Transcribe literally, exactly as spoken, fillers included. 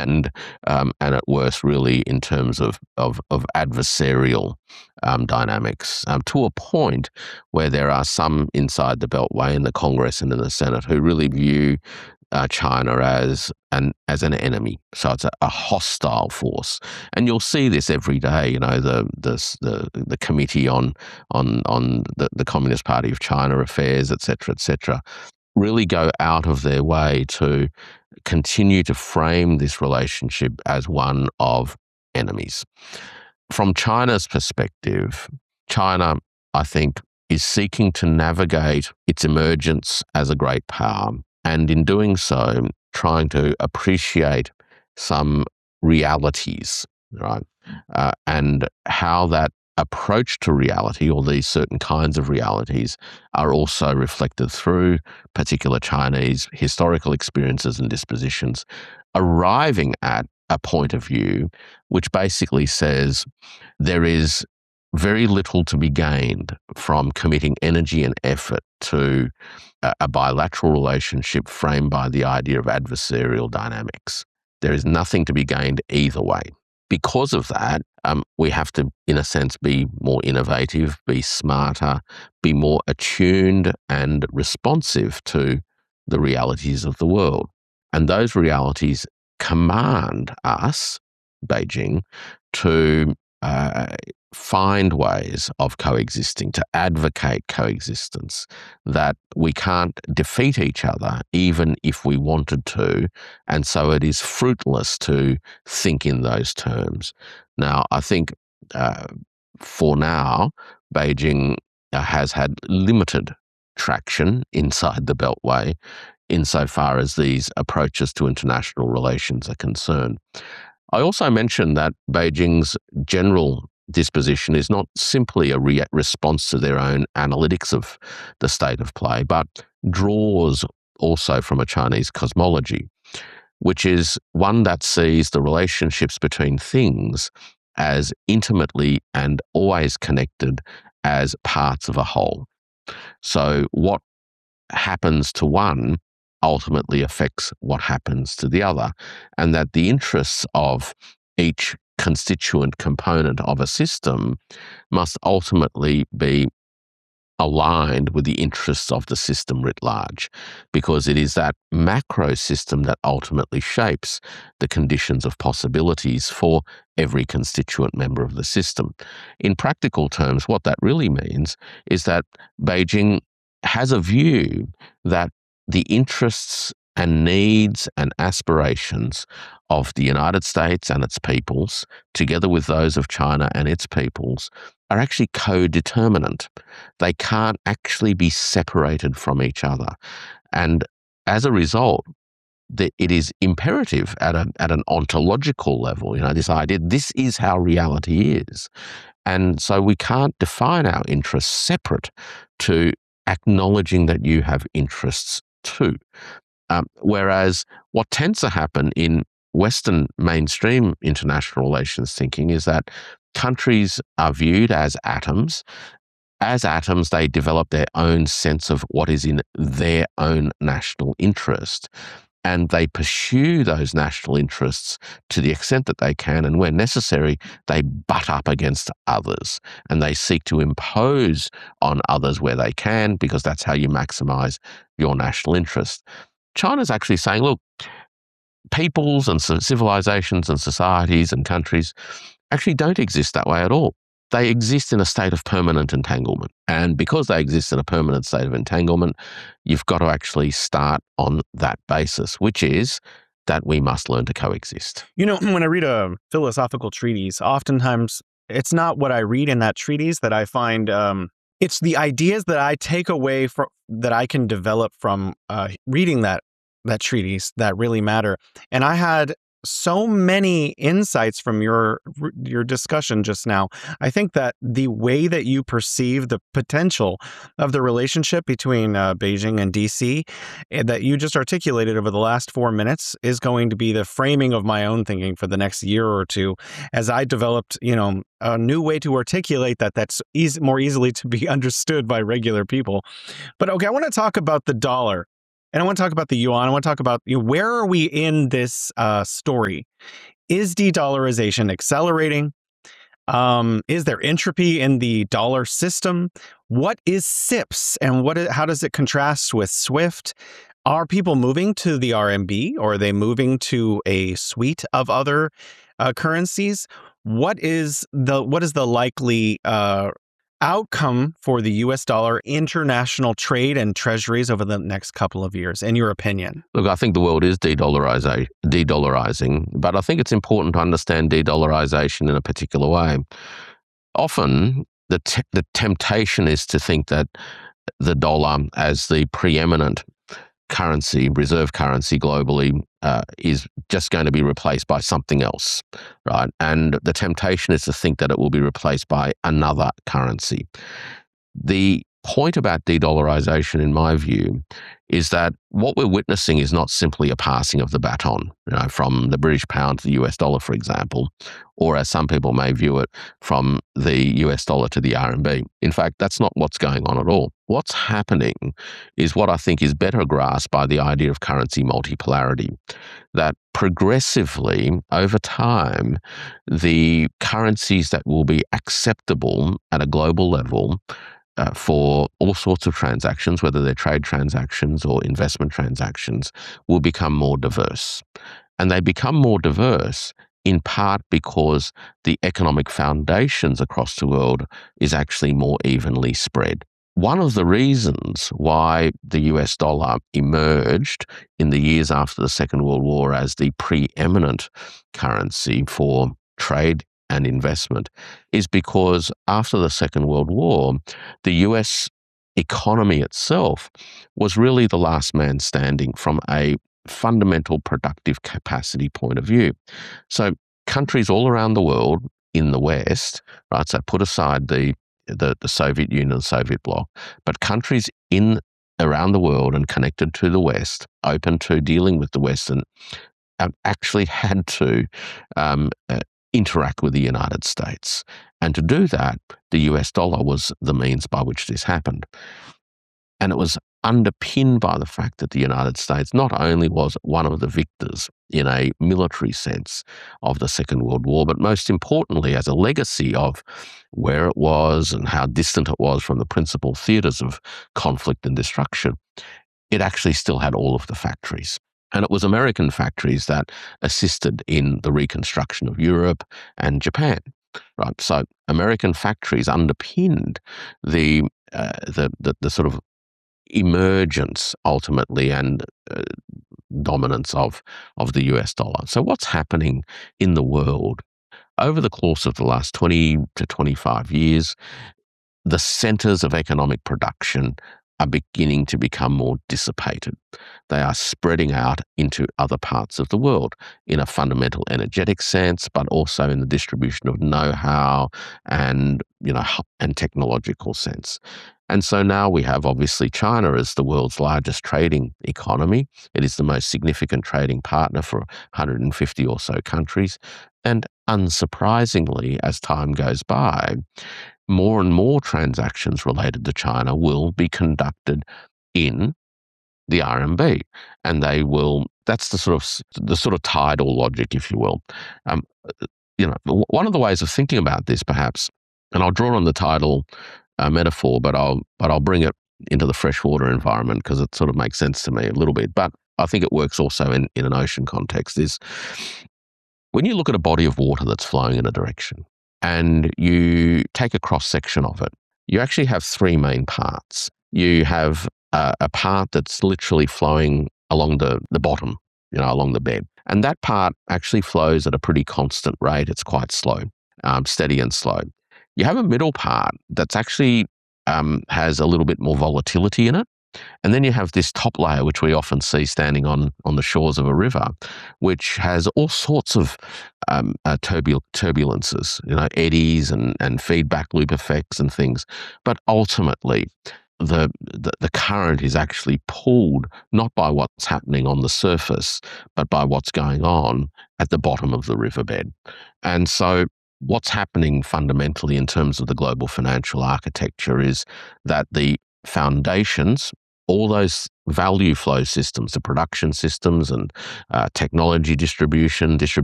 and um, and at worst, really, in terms of of, of adversarial um, dynamics, um, to a point where there are some inside the Beltway in the Congress and in the Senate who really view uh, China as an as an enemy. So it's a, a hostile force, and you'll see this every day. You know, the the the, the committee on on on the, the Communist Party of China affairs, et cetera, et cetera, really go out of their way to continue to frame this relationship as one of enemies. From China's perspective, China, I think, is seeking to navigate its emergence as a great power, and in doing so, trying to appreciate some realities, right? Uh, and how that approach to reality, or these certain kinds of realities, are also reflected through particular Chinese historical experiences and dispositions, arriving at a point of view which basically says there is very little to be gained from committing energy and effort to a, a bilateral relationship framed by the idea of adversarial dynamics. There is nothing to be gained either way. Because of that, um, we have to, in a sense, be more innovative, be smarter, be more attuned and responsive to the realities of the world. And those realities command us, Beijing, to uh, find ways of coexisting, to advocate coexistence, that we can't defeat each other even if we wanted to, and so it is fruitless to think in those terms. Now, I think uh, for now, Beijing uh, has had limited traction inside the Beltway insofar as these approaches to international relations are concerned. I also mentioned that Beijing's general disposition is not simply a re- response to their own analytics of the state of play, but draws also from a Chinese cosmology, which is one that sees the relationships between things as intimately and always connected as parts of a whole. So what happens to one ultimately affects what happens to the other, and that the interests of each constituent component of a system must ultimately be aligned with the interests of the system writ large, because it is that macro system that ultimately shapes the conditions of possibilities for every constituent member of the system. In practical terms, what that really means is that Beijing has a view that the interests and needs and aspirations of the United States and its peoples, together with those of China and its peoples, are actually co-determinant. They can't actually be separated from each other. And as a result, the, it is imperative at, a, at an ontological level, you know, this idea, this is how reality is. And so we can't define our interests separate to acknowledging that you have interests too. Um, whereas what tends to happen in Western mainstream international relations thinking is that countries are viewed as atoms. As atoms, they develop their own sense of what is in their own national interest. And they pursue those national interests to the extent that they can, and when necessary, they butt up against others, and they seek to impose on others where they can, because that's how you maximize your national interest. China's actually saying, look, peoples and civilizations and societies and countries actually don't exist that way at all. They exist in a state of permanent entanglement. And because they exist in a permanent state of entanglement, you've got to actually start on that basis, which is that we must learn to coexist. You know, when I read a philosophical treatise, oftentimes it's not what I read in that treatise that I find, um, it's the ideas that I take away from, that I can develop from uh, reading that that treatise that really matter. And I had so many insights from your your discussion just now. I think that the way that you perceive the potential of the relationship between uh, Beijing and D C that you just articulated over the last four minutes is going to be the framing of my own thinking for the next year or two, as I developed, you know, a new way to articulate that that's easy, more easily to be understood by regular people. But okay, I want to talk about the dollar And I want to talk about the yuan. I want to talk about, you know, where are we in this uh, story? Is de-dollarization accelerating? Um, is there entropy in the dollar system? What is S I P S, and what? Is, how does it contrast with SWIFT? Are people moving to the R M B, or are they moving to a suite of other uh, currencies? What is the what is the likely uh, outcome for the U S dollar international trade and treasuries over the next couple of years, in your opinion? Look, I think the world is de-dollarizing, de-dollarizing, but I think it's important to understand de-dollarization in a particular way. Often, the te- the temptation is to think that the dollar as the preeminent currency, reserve currency globally, uh, is just going to be replaced by something else, right? And the temptation is to think that it will be replaced by another currency. The point about de-dollarization, in my view, is that what we're witnessing is not simply a passing of the baton, you know, from the British pound to the U S dollar, for example, or as some people may view it, from the U S dollar to the R M B. In fact, that's not what's going on at all. What's happening is what I think is better grasped by the idea of currency multipolarity, that progressively, over time, the currencies that will be acceptable at a global level Uh, for all sorts of transactions, whether they're trade transactions or investment transactions, will become more diverse. And they become more diverse in part because the economic foundations across the world is actually more evenly spread. One of the reasons why the U S dollar emerged in the years after the Second World War as the preeminent currency for trade and investment is because after the Second World War, the U S economy itself was really the last man standing from a fundamental productive capacity point of view. So countries all around the world in the West, right, so put aside the the, the Soviet Union and Soviet bloc, but countries in around the world and connected to the West, open to dealing with the West, and have actually had to um, uh, interact with the United States. And to do that, the U S dollar was the means by which this happened. And it was underpinned by the fact that the United States not only was one of the victors in a military sense of the Second World War, but most importantly, as a legacy of where it was and how distant it was from the principal theaters of conflict and destruction, it actually still had all of the factories. And it was American factories that assisted in the reconstruction of Europe and Japan. Right, so American factories underpinned the uh, the, the the sort of emergence ultimately and uh, dominance of of the U S dollar. So what's happening in the world over the course of the last twenty to twenty-five years? The centers of economic production are beginning to become more dissipated. They are spreading out into other parts of the world in a fundamental energetic sense, but also in the distribution of know-how and, you know, and technological sense. And so now we have obviously China as the world's largest trading economy. It is the most significant trading partner for one hundred fifty or so countries. And unsurprisingly, as time goes by, more and more transactions related to China will be conducted in the R M B, and they will. That's the sort of the sort of tidal logic, if you will. Um, you know, one of the ways of thinking about this, perhaps, and I'll draw on the tidal uh, metaphor, but I'll but I'll bring it into the freshwater environment because it sort of makes sense to me a little bit. But I think it works also in in an ocean context. Is when you look at a body of water that's flowing in a direction, and you take a cross section of it, you actually have three main parts. You have uh, a part that's literally flowing along the, the bottom, you know, along the bed. And that part actually flows at a pretty constant rate. It's quite slow, um, steady and slow. You have a middle part that's actually um, has a little bit more volatility in it. And then you have this top layer, which we often see standing on, on the shores of a river, which has all sorts of um, uh, turbul- turbulences, you know, eddies and, and feedback loop effects and things. But ultimately, the, the the current is actually pulled not by what's happening on the surface, but by what's going on at the bottom of the riverbed. And so what's happening fundamentally in terms of the global financial architecture is that the foundations all those value flow systems, the production systems and uh, technology distribution, distribution